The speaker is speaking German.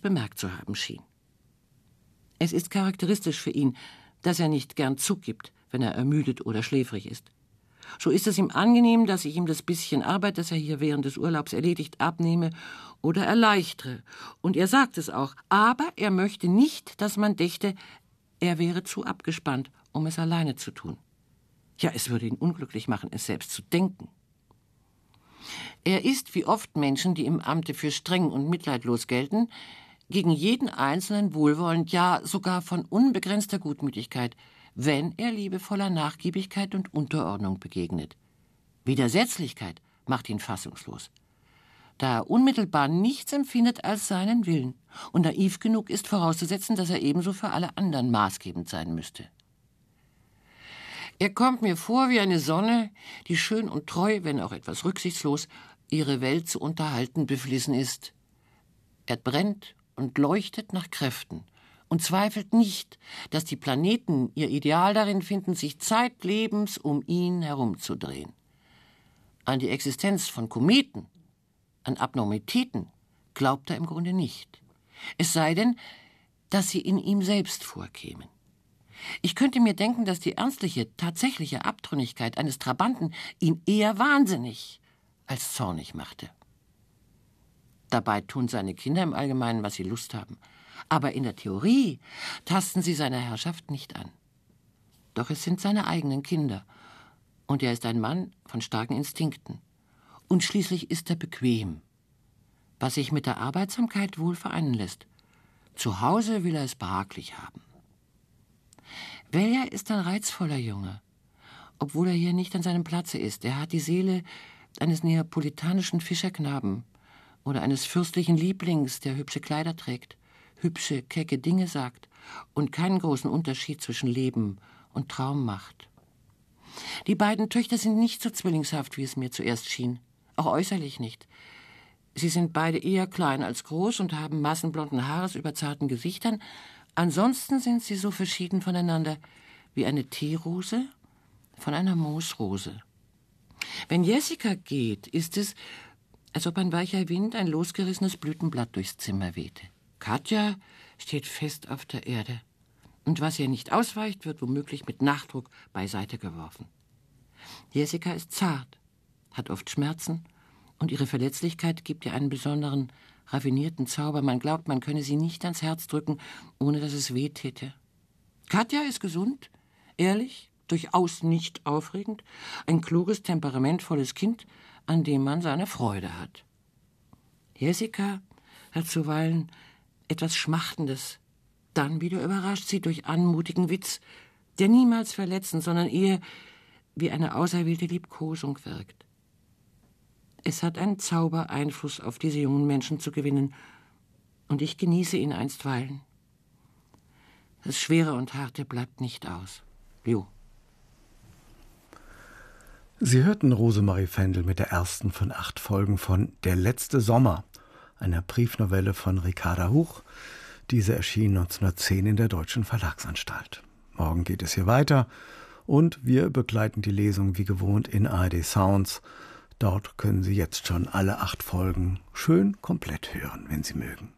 bemerkt zu haben schien. Es ist charakteristisch für ihn, dass er nicht gern zugibt, wenn er ermüdet oder schläfrig ist. So ist es ihm angenehm, dass ich ihm das bisschen Arbeit, das er hier während des Urlaubs erledigt, abnehme oder erleichtere. Und er sagt es auch, aber er möchte nicht, dass man dächte, er wäre zu abgespannt, um es alleine zu tun. Ja, es würde ihn unglücklich machen, es selbst zu denken. Er ist, wie oft Menschen, die im Amte für streng und mitleidlos gelten, gegen jeden Einzelnen wohlwollend, ja sogar von unbegrenzter Gutmütigkeit, wenn er liebevoller Nachgiebigkeit und Unterordnung begegnet. Widersetzlichkeit macht ihn fassungslos, da er unmittelbar nichts empfindet als seinen Willen und naiv genug ist, vorauszusetzen, dass er ebenso für alle anderen maßgebend sein müsste. Er kommt mir vor wie eine Sonne, die schön und treu, wenn auch etwas rücksichtslos, ihre Welt zu unterhalten beflissen ist. Er brennt und leuchtet nach Kräften und zweifelt nicht, dass die Planeten ihr Ideal darin finden, sich zeitlebens um ihn herumzudrehen. An die Existenz von Kometen, an Abnormitäten glaubt er im Grunde nicht. Es sei denn, dass sie in ihm selbst vorkämen. Ich könnte mir denken, dass die ernstliche, tatsächliche Abtrünnigkeit eines Trabanten ihn eher wahnsinnig als zornig machte. Dabei tun seine Kinder im Allgemeinen, was sie Lust haben. Aber in der Theorie tasten sie seine Herrschaft nicht an. Doch es sind seine eigenen Kinder. Und er ist ein Mann von starken Instinkten. Und schließlich ist er bequem, was sich mit der Arbeitsamkeit wohl vereinen lässt. Zu Hause will er es behaglich haben. Welja ist ein reizvoller Junge, obwohl er hier nicht an seinem Platze ist. Er hat die Seele eines neapolitanischen Fischerknaben oder eines fürstlichen Lieblings, der hübsche Kleider trägt, hübsche, kecke Dinge sagt und keinen großen Unterschied zwischen Leben und Traum macht. Die beiden Töchter sind nicht so zwillingshaft, wie es mir zuerst schien, auch äußerlich nicht. Sie sind beide eher klein als groß und haben Massen blonden Haares über zarten Gesichtern. Ansonsten sind sie so verschieden voneinander wie eine Teerose von einer Moosrose. Wenn Jessica geht, ist es, als ob ein weicher Wind ein losgerissenes Blütenblatt durchs Zimmer wehte. Katja steht fest auf der Erde. Und was ihr nicht ausweicht, wird womöglich mit Nachdruck beiseite geworfen. Jessica ist zart, hat oft Schmerzen und ihre Verletzlichkeit gibt ihr einen besonderen, raffinierten Zauber. Man glaubt, man könne sie nicht ans Herz drücken, ohne dass es weh täte. Katja ist gesund, ehrlich, durchaus nicht aufregend, ein kluges, temperamentvolles Kind, an dem man seine Freude hat. Jessica hat zuweilen etwas Schmachtendes. Dann wieder überrascht sie durch anmutigen Witz, der niemals verletzend, sondern eher wie eine auserwählte Liebkosung wirkt. Es hat einen Zauber, Einfluss auf diese jungen Menschen zu gewinnen, und ich genieße ihn einstweilen. Das Schwere und Harte bleibt nicht aus. Jo. Sie hörten Rosemarie Fendel mit der ersten von 8 Folgen von Der letzte Sommer, einer Briefnovelle von Ricarda Huch. Diese erschien 1910 in der Deutschen Verlagsanstalt. Morgen geht es hier weiter und wir begleiten die Lesung wie gewohnt in ARD Sounds. Dort können Sie jetzt schon alle 8 Folgen schön komplett hören, wenn Sie mögen.